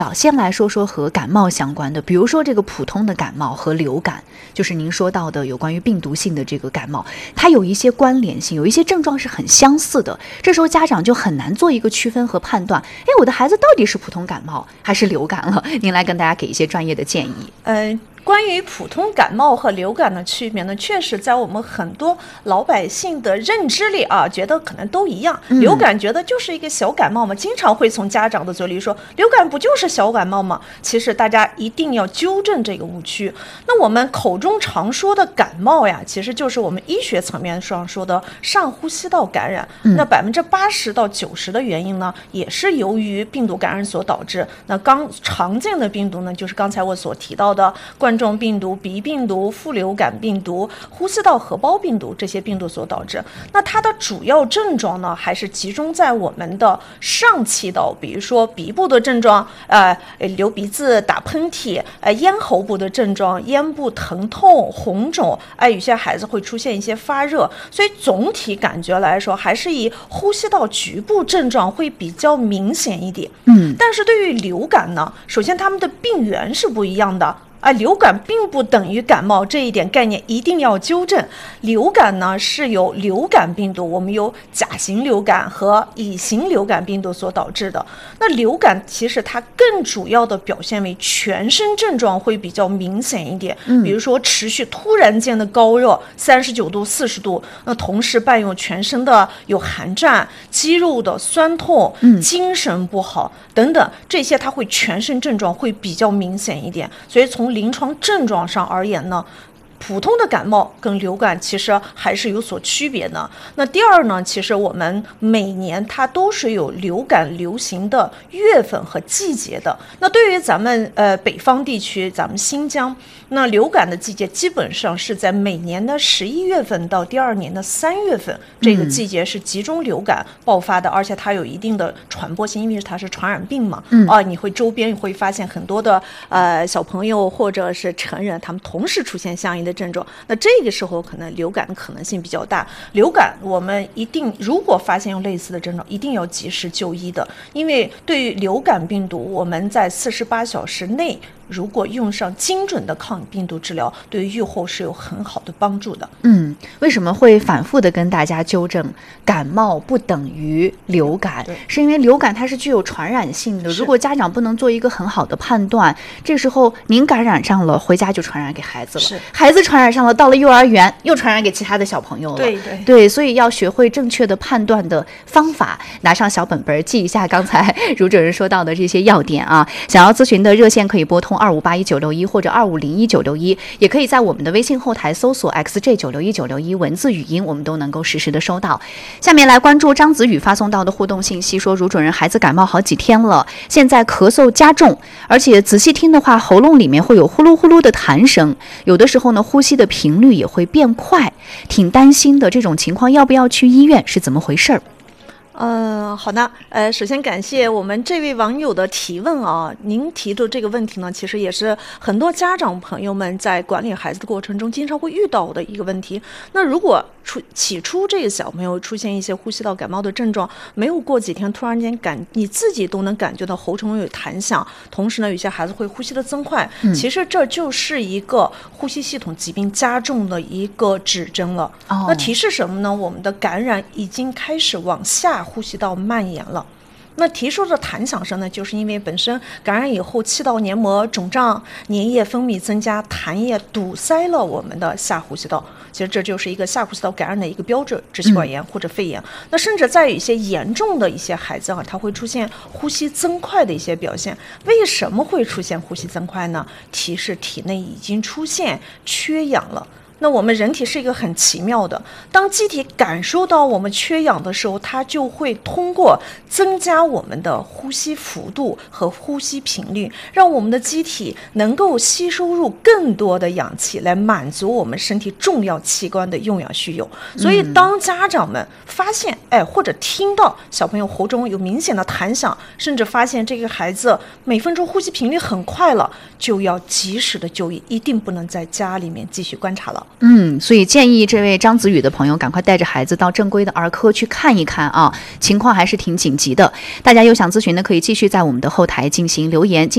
先来说说和感冒相关的，比如说这个普通的感冒和流感，就是您说到的有关于病毒性的这个感冒，它有一些关联性，有一些症状是很相似的，这时候家长就很难做一个区分和判断，我的孩子到底是普通感冒还是流感了？您来跟大家给一些专业的建议。 关于普通感冒和流感的区别呢，确实在我们很多老百姓的认知里觉得可能都一样。流感觉得就是一个小感冒嘛，经常会从家长的嘴里说，流感不就是小感冒吗？其实大家一定要纠正这个误区。那我们口中常说的感冒呀，其实就是我们医学层面上说的上呼吸道感染。那80%到90%的原因呢，也是由于病毒感染所导致。那常见的病毒呢，就是刚才我所提到的冠状病毒、鼻病毒、副流感病毒、呼吸道合胞病毒这些病毒所导致。那它的主要症状呢，还是集中在我们的上气道，比如说鼻部的症状，流鼻子、打喷嚏，咽喉部的症状，咽部疼痛、红肿，有些孩子会出现一些发热。所以总体感觉来说，还是以呼吸道局部症状会比较明显一点。但是对于流感呢，首先他们的病原是不一样的。流感并不等于感冒，这一点概念一定要纠正。流感呢是由流感病毒，我们有甲型流感和乙型流感病毒所导致的。那流感其实它更主要的表现为全身症状会比较明显一点，比如说持续突然间的高热，39度、40度，那同时伴有全身的有寒战、肌肉的酸痛、精神不好等等，这些它会全身症状会比较明显一点。所以从临床症状上而言呢，普通的感冒跟流感其实还是有所区别的。那第二呢，其实我们每年它都是有流感流行的月份和季节的。那对于咱们北方地区，咱们新疆，那流感的季节基本上是在每年的11月份到第二年的3月份，这个季节是集中流感爆发的，而且它有一定的传播性，因为它是传染病嘛。你会周边会发现很多的小朋友或者是成人，他们同时出现相应的症状，那这个时候可能流感的可能性比较大。流感我们一定如果发现有类似的症状，一定要及时就医的，因为对于流感病毒，我们在48小时内如果用上精准的抗病毒治疗，对于预后是有很好的帮助的。 为什么会反复的跟大家纠正感冒不等于流感？是因为流感它是具有传染性的，如果家长不能做一个很好的判断，这时候您感染上了，回家就传染给孩子了，孩子传染上了，到了幼儿园又传染给其他的小朋友了。对，所以要学会正确的判断的方法，拿上小本本记一下刚才如主任说到的这些要点啊。想要咨询的热线可以拨通2581-961或者2501-961，也可以在我们的微信后台搜索 XJ961-961文字语音，我们都能够实时的收到。下面来关注张子宇发送到的互动信息，说如主任，孩子感冒好几天了，现在咳嗽加重，而且仔细听的话，喉咙里面会有呼噜呼噜的痰声，有的时候呢，呼吸的频率也会变快，挺担心的。这种情况要不要去医院？是怎么回事儿？ 好的，首先感谢我们这位网友的提问啊。您提的这个问题呢，其实也是很多家长朋友们在管理孩子的过程中经常会遇到的一个问题。那如果起初这个小朋友出现一些呼吸道感冒的症状，没有过几天突然间你自己都能感觉到喉中有弹响，同时呢有些孩子会呼吸的增快，其实这就是一个呼吸系统疾病加重的一个指征了。那提示什么呢？我们的感染已经开始往下呼吸道蔓延了。那提出的弹响声呢，就是因为本身感染以后气道黏膜肿胀，粘液分泌增加，痰液堵塞了我们的下呼吸道，其实这就是一个下呼吸道感染的一个标志，支气管炎或者肺炎。那甚至在有一些严重的一些孩子他会出现呼吸增快的一些表现。为什么会出现呼吸增快呢？提示体内已经出现缺氧了。那我们人体是一个很奇妙的，当机体感受到我们缺氧的时候，它就会通过增加我们的呼吸幅度和呼吸频率，让我们的机体能够吸收入更多的氧气，来满足我们身体重要器官的用氧需求。所以当家长们发现或者听到小朋友喉中有明显的弹响，甚至发现这个孩子每分钟呼吸频率很快了，就要及时的就医，一定不能在家里面继续观察了。 所以建议这位张子宇的朋友赶快带着孩子到正规的儿科去看一看啊，情况还是挺紧急的。大家有想咨询的可以继续在我们的后台进行留言。